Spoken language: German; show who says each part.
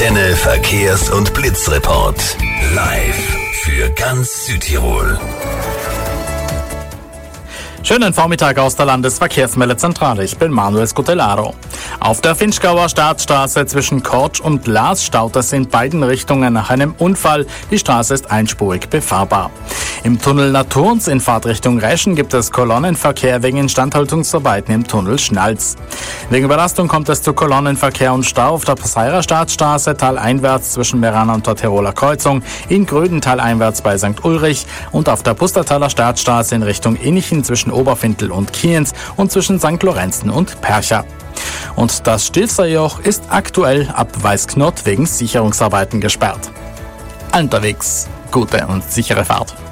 Speaker 1: Antenne Verkehrs- und Blitzreport. Live für ganz Südtirol.
Speaker 2: Schönen Vormittag aus der Landesverkehrsmeldezentrale. Ich bin Manuel Scutellaro. Auf der Vinschgauer Startstraße zwischen Kortsch und Laas staut es in beiden Richtungen nach einem Unfall. Die Straße ist einspurig befahrbar. Im Tunnel Naturns in Fahrtrichtung Reschen gibt es Kolonnenverkehr wegen Instandhaltungsarbeiten im Tunnel Schnalz. Wegen Überlastung kommt es zu Kolonnenverkehr und Stau auf der Passeirer Startstraße taleinwärts zwischen Meran und der Tiroler Kreuzung, in Gröden taleinwärts bei St. Ulrich und auf der Pustertaler Startstraße in Richtung Innichen zwischen Oberfintel und Kienz und zwischen St. Lorenzen und Percha. Und das Stilfserjoch ist aktuell ab Weißknott wegen Sicherungsarbeiten gesperrt. Unterwegs gute und sichere Fahrt.